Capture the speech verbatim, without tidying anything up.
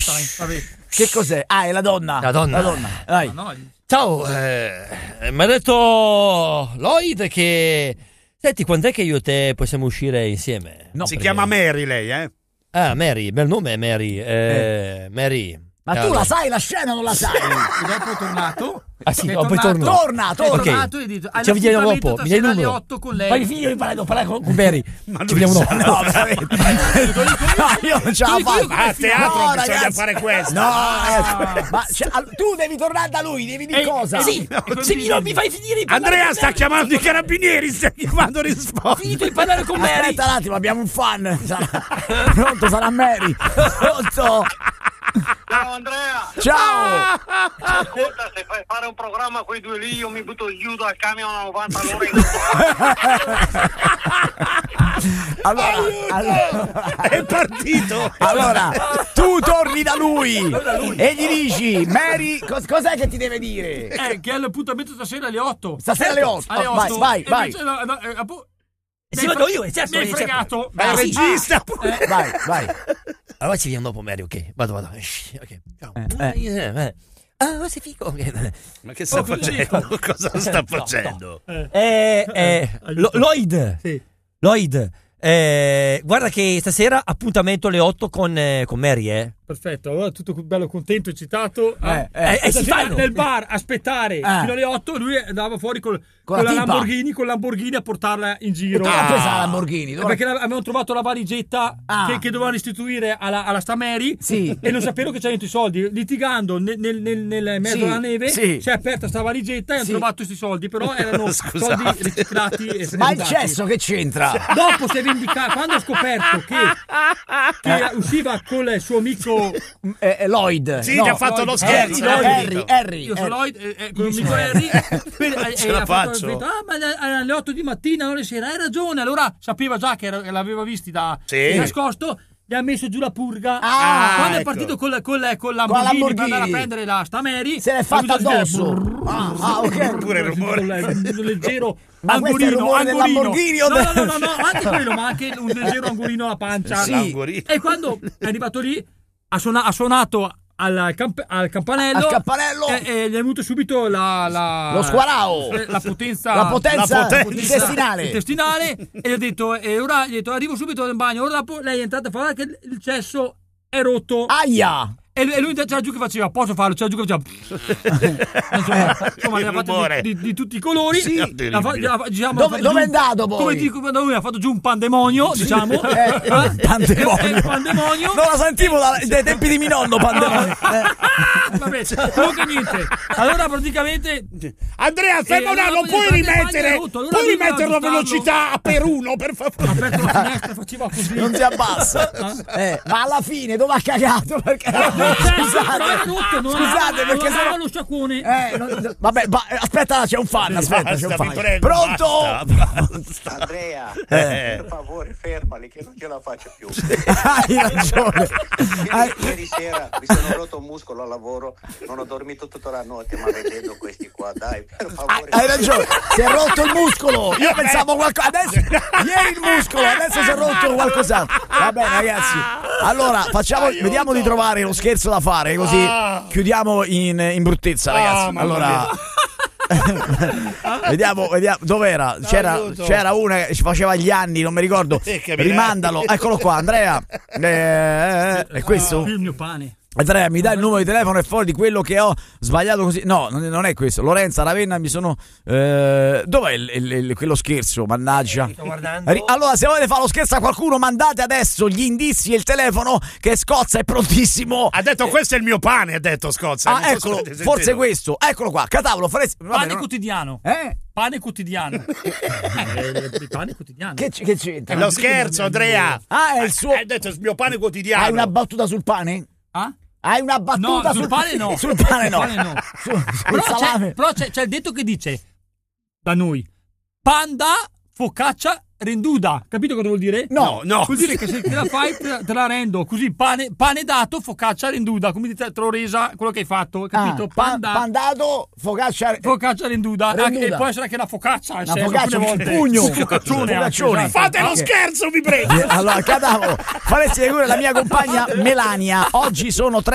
Vabbè. Che cos'è? Ah, è la donna. La donna. La donna. Vai. No, no. Ciao, eh, mi ha detto Lloyd che... Senti, quando è che io e te possiamo uscire insieme? No, si perché- chiama Mary lei, eh? Ah, Mary, bel nome Mary. Eh, Mary. Ma tu Allora. la sai, la scena non la sai? E dopo è tornato. Ah sì, È oh, poi tornato. torno. Torna, È torna. Ok. tornato e dice, Ci vediamo dopo, mi dai il alle numero. otto con lei. Fai finire di parlare, devo parlare con, con Mary. Ma Ci lui vediamo sa. dopo. No, veramente. No, io non ce la dico io faccio. come A teatro No, bisogna ragazzi. fare questo. No, ragazzi. Ma cioè, all- tu devi tornare da lui, devi dire E- cosa? e- Sì. e- Se mi- non mi fai finire di parlare Andrea con sta Mary. chiamando i carabinieri, sta chiamando risposta. Finito di parlare con Mary. Aspetta un attimo, abbiamo un fan. Sarà... Pronto, sarà Mary. Pronto. Ciao Andrea! Ciao. Ascolta, se fai fare un programma quei due lì, io mi butto giù dal camion a novanta all'ora in Allora, allora, È partito. allora, tu torni da lui e gli dici, Mary, cos- cos'è che ti deve dire? Eh, che è l'appuntamento stasera alle otto. Stasera alle otto. Alle Oh, vai, otto. vai, E vai. invece, no, no, eh, appu- Sì, mi hai vado fre- io, certo, Mi hai certo. fregato. Ma il Ah, sì. regista. Eh, Vai, vai. Allora ci vediamo dopo, Mary, ok? Vado, vado. Ok, ciao. Eh, Eh, eh. Ah, sei figo. Ma che sta Oh, cosa facendo? Cosa sta No, facendo? Eh, eh, Lo- Lloyd. Sì. Lloyd. Eh, guarda che stasera appuntamento alle otto con, eh, con Mary, eh? Perfetto, allora tutto bello contento, eccitato. Eh, eh, eh, si Stasera fanno. nel bar aspettare Eh. fino alle otto, lui andava fuori col- Con con, la la tipa. Lamborghini, con Lamborghini a portarla in giro. Dove ha preso la Lamborghini? Eh, Dove- Perché la- avevano trovato la valigetta Ah. che, che dovevano restituire alla, alla Stameri Sì. e non sapevano che c'erano i soldi. Litigando nel, nel, nel, nel mezzo Sì, alla neve, sì. si è aperta sta valigetta e hanno Sì. trovato questi soldi, però erano Scusate. soldi riciclati e Ma il sfruttati. cesso che c'entra? Dopo si è vendicato, quando ha scoperto che, che usciva con il suo amico Eh, eh, Lloyd. Sì, No, che ha fatto lo Lloyd. scherzo. Harry, eh, Harry, Harry. io sono Harry. Lloyd, eh, eh, con il amico Harry, quindi, eh, Ce eh, la ha fatto- faccio. ha detto, ah, ma alle- alle otto di mattina, non le sera, hai ragione. Allora sapeva già che, era- che l'aveva visti da Sì. di nascosto, gli ha messo giù la purga. Ah, Quando è ecco. partito con, la- con, la- con la Lamborghini, per Lamborghini. andare a prendere la Stameri, Se l'è fatta addosso. Ah, ah, ok. Pure il rumore. un leggero Ma questo è il angolino, rumore del angolino. Lamborghini o no, del- no, no, no, no, anche quello, ma anche un leggero angolino alla pancia. Sì. L'angolino. E quando è arrivato lì, ha, suona- ha suonato al, camp- al campanello, Al campanello. e, e gli è venuto subito la, la- Lo squarao. eh, la potenza, La potenza, La potenza. intestinale. intestinale, e gli ho detto, e ora gli ho detto, arrivo subito nel bagno. Ora dopo lei è entrata a fare che il cesso è rotto. Aia. E lui, e lui c'era giù che faceva, posso farlo? C'era giù che faceva. insomma, insomma, Il ne ha fatti rumore. di, di- di tutti i colori. Sì. Ha fa- ha fa- diciamo, Dove- ha fatto dove giù- è andato poi? Come dico, quando lui ha fatto giù un pandemonio, diciamo. Eh, pandemonio. Eh, eh, pandemonio. Non la sentivo da- dai tempi di mio nonno, pandemonio. Eh. Vabbè, comunque niente. Allora praticamente Andrea, ferma Eh, un attimo, allora non puoi voglio fare rimettere, il rotto, allora puoi lui rimettere la doveva velocità a per uno, per ha favore. aperto la finestra, faceva così. Non si abbassa. Eh, ma alla fine dove ha cagato? Perché Però era scusate, rotto, non scusate aveva- perché non aveva se lo sciacquone. eh, non- vabbè, ba- aspetta, c'è un fan, aspetta, c'è un Basta, fan. vi prego, Pronto? basta, basta. Andrea, Eh. per favore, fermali che non ce la faccio più. Hai ragione. Hai- Ieri, ieri sera mi sono rotto un muscolo al lavoro, non ho dormito tutta la notte, ma vedendo questi qua, dai, per favore. Hai ragione, si è rotto il muscolo. Io pensavo qualcosa. Adesso ieri il muscolo, adesso si è rotto qualcos'altro. Va bene, ragazzi. Allora, facciamo, vediamo di trovare lo scherzo da fare, così chiudiamo in, in bruttezza, ragazzi. mamma Allora. vediamo, vediamo dov'era. C'era, Aiuto. c'era una che ci faceva gli anni, non mi ricordo. Sì, che mi Rimandalo, eccolo qua, Andrea. Eh, è questo? Il mio pane. Andrea, mi dai il numero di telefono e fuori di quello che ho sbagliato così. No, non non è questo. Lorenza, Ravenna, mi sono. Eh, dov'è il- il- il- quello scherzo? Mannaggia. Sto guardando. Ri- Allora, se volete fare lo scherzo a qualcuno, mandate adesso gli indizi e il telefono che Scozza è prontissimo. Ha detto questo è il mio pane, ha detto Scozza. Non Ah, so se eccolo, avete sentito. forse questo. Eccolo qua, Catavolo, faresti. vabbè, Pane non- quotidiano. Eh? Pane quotidiano. Eh, il pane quotidiano. Che, c- che c'entra? È lo scherzo, Andrea. Ah, è il suo. Ha detto il mio pane quotidiano. Hai una battuta sul pane? Ah? Hai una battuta No, sul pane no. Sul pane no. Sul pane no. Su- sul Però, salame. c'è, però c'è, c'è il detto che dice da noi panda focaccia renduda. Capito cosa vuol dire? No, no. Vuol dire che se te la fai te la, te la rendo così pane, pane dato focaccia renduda. Come te, te l'ho resa quello che hai fatto. Capito? Ah, pa- Panda pandato, focaccia. focaccia renduda. Renduda. Anche- e può essere anche una focaccia. Una se- focaccia, alcune un volte. pugno. Un focaccione. anche, Focaccione. esatto. Fate lo Ok. scherzo, vi prego. Allora, Catavolo, faresti vedere la mia compagna Melania. Oggi sono tre